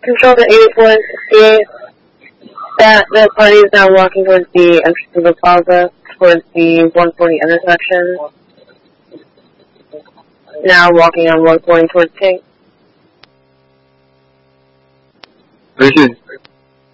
Control to 8468. That party is now walking towards the entrance of the plaza, towards the 140 intersection. Now walking on 140 towards King. This is